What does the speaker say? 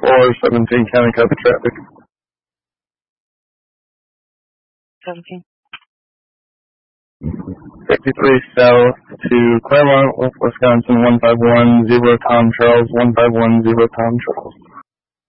17 County Copy traffic. 17. 53 south to Claremont, Wisconsin, 151, 0 Tom Charles, 151, 0 Tom Charles.